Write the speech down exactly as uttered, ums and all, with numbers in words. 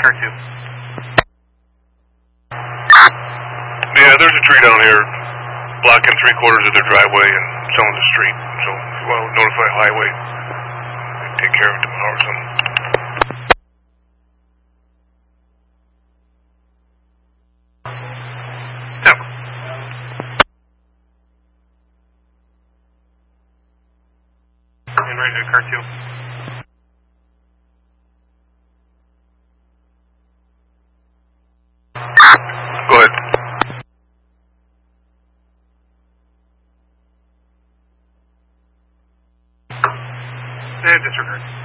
car two. Yeah, there's a tree down here blocking three quarters of their driveway and some of the street. So if you want to notify highway, take care of it tomorrow or something. Yeah. And ready to car two. Go ahead. Eh, disregard.